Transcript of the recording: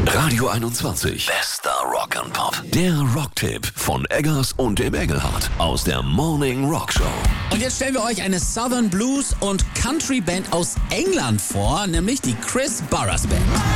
Radio 21. Bester Rock'n'Pop. Der Rocktipp von Eggers und dem Engelhardt aus der Morning Rock Show. Und jetzt stellen wir euch eine Southern Blues und Country Band aus England vor, nämlich die Chris Barras Band.